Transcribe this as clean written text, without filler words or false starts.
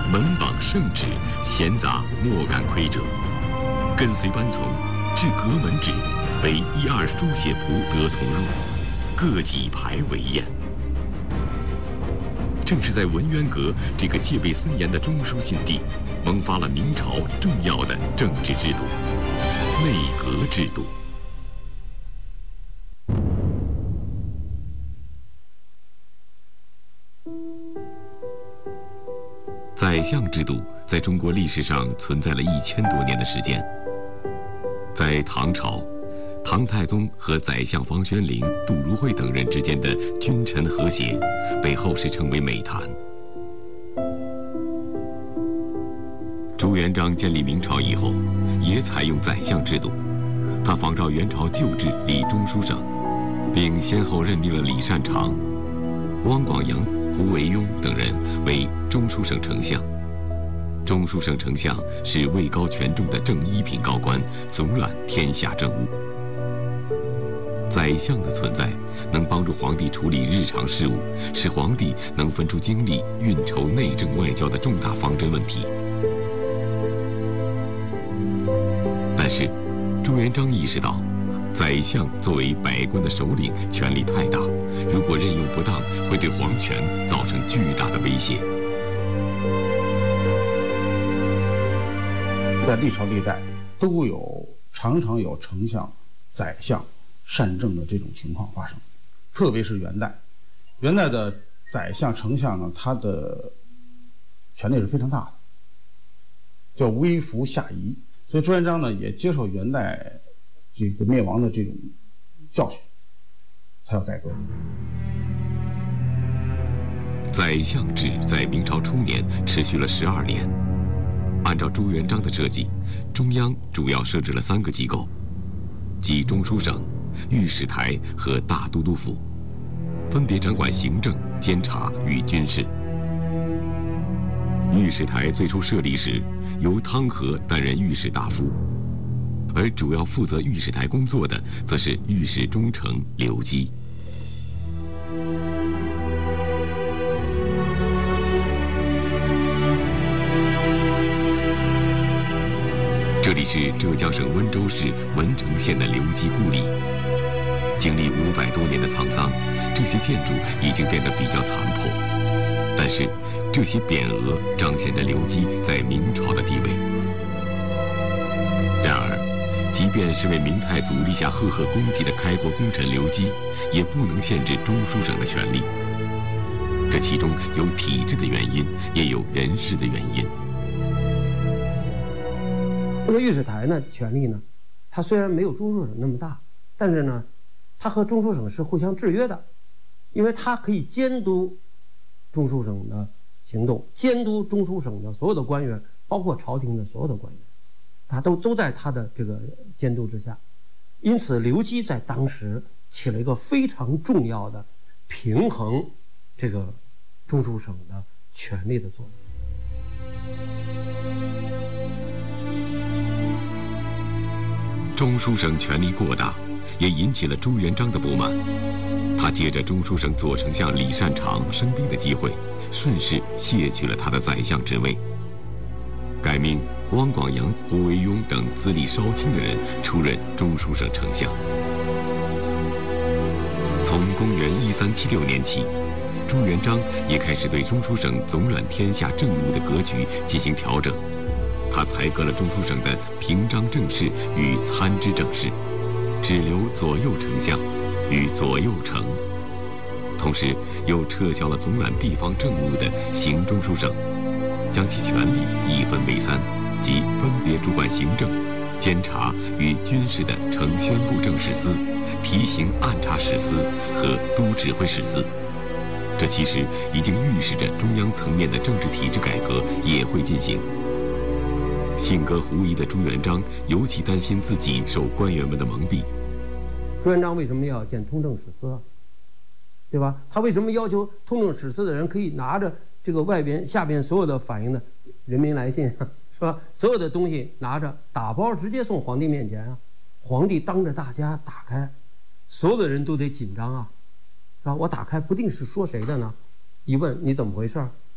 门榜圣旨，闲杂莫敢窥者。跟随班从，至阁门止，为一二书写仆得从入，各己排为宴。正是在文渊阁这个戒备森严的中枢禁地，萌发了明朝重要的政治制度——内阁制度。宰相制度在中国历史上存在了1000多年的时间。在唐朝，唐太宗和宰相房玄龄、杜如晦等人之间的君臣和谐，被后世称为美谈。朱元璋建立明朝以后，也采用宰相制度，他仿照元朝旧制立中书省，并先后任命了李善长、汪广洋、胡惟庸等人为中书省丞相。中书省丞相是位高权重的正一品高官，总揽天下政务。宰相的存在能帮助皇帝处理日常事务，使皇帝能分出精力运筹内政外交的重大方针问题。但是，朱元璋意识到，宰相作为百官的首领，权力太大，如果任用不当，会对皇权造成巨大的威胁。 在历朝历代都常常有丞相、宰相擅政的这种情况发生，特别是元代。元代的宰相、丞相呢，他的权力是非常大的，叫微服下夷。所以朱元璋呢，也接受元代这个灭亡的这种教训，他要改革。 宰相制在明朝初年持续了12年。按照朱元璋的设计，中央主要设置了3个机构，即中书省、御史台和大都督府，分别掌管行政、监察与军事。御史台最初设立时，由汤和担任御史大夫，而主要负责御史台工作的，则是御史中丞刘基。这里是浙江省温州市文成县的刘基故里。经历500多年的沧桑，这些建筑已经变得比较残破，但是这些匾额彰显着刘基在明朝的地位。然而，即便是为明太祖立下赫赫功绩的开国功臣刘基，也不能限制中书省的权力。这其中有体制的原因，也有人事的原因。 这个御史台呢，权力呢，它虽然没有中书省那么大，但是呢，它和中书省是互相制约的，因为它可以监督中书省的行动，监督中书省的所有的官员，包括朝廷的所有的官员，它都在它的这个监督之下。因此，刘基在当时起了一个非常重要的平衡这个中书省的权力的作用。 中书省权力过大，也引起了朱元璋的不满。他借着中书省左丞相李善长生病的机会，顺势卸去了他的宰相职位，改命汪广洋、胡惟庸等资历稍轻的人出任中书省丞相。从公元1376年起，朱元璋也开始对中书省总揽天下政务的格局进行调整。他裁革了中书省的平章政事与参知政事，只留左右丞相与左右丞，同时又撤销了总揽地方政务的行中书省，将其权力一分为3，即分别主管行政、监察与军事的承宣布政使司、提刑按察使司和都指挥使司。这其实已经预示着中央层面的政治体制改革也会进行。性格狐疑的朱元璋尤其担心自己受官员们的蒙蔽。 朱元璋为什么要建通政使司啊？对吧？他为什么要求通政使司的人可以拿着这个外边下边所有的反映的人民来信啊，是吧？所有的东西拿着打包直接送皇帝面前啊，皇帝当着大家打开，所有的人都得紧张啊，是吧？我打开不定是说谁的呢，一问你怎么回事，